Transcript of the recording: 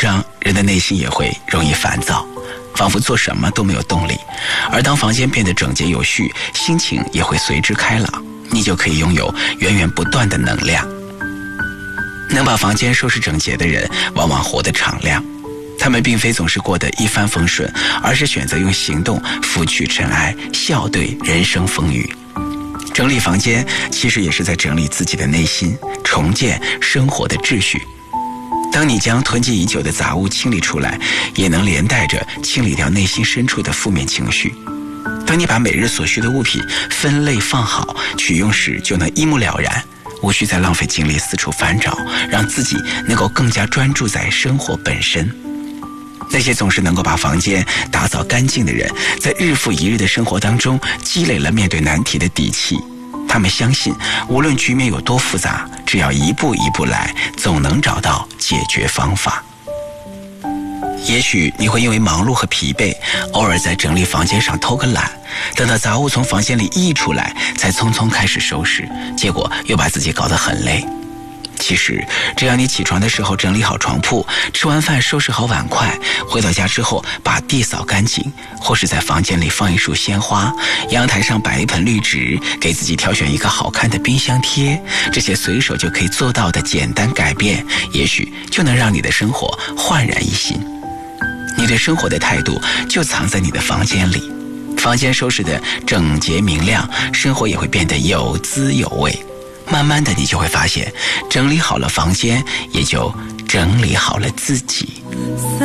张，人的内心也会容易烦躁，仿佛做什么都没有动力。而当房间变得整洁有序，心情也会随之开朗，你就可以拥有源源不断的能量。能把房间收拾整洁的人往往活得长亮，他们并非总是过得一帆风顺，而是选择用行动拂去尘埃，笑对人生风雨。整理房间其实也是在整理自己的内心，重建生活的秩序。当你将囤积已久的杂物清理出来，也能连带着清理掉内心深处的负面情绪。当你把每日所需的物品分类放好，取用时就能一目了然，无需再浪费精力四处翻找，让自己能够更加专注在生活本身。那些总是能够把房间打扫干净的人，在日复一日的生活当中积累了面对难题的底气。他们相信，无论局面有多复杂，只要一步一步来，总能找到解决方法。也许你会因为忙碌和疲惫，偶尔在整理房间上偷个懒，等到杂物从房间里溢出来，才匆匆开始收拾，结果又把自己搞得很累。其实只要你起床的时候整理好床铺，吃完饭收拾好碗筷，回到家之后把地扫干净，或是在房间里放一束鲜花，阳台上摆一盆绿植，给自己挑选一个好看的冰箱贴，这些随手就可以做到的简单改变，也许就能让你的生活焕然一新。你对生活的态度就藏在你的房间里，房间收拾的整洁明亮，生活也会变得有滋有味。慢慢的，你就会发现，整理好了房间，也就整理好了自己。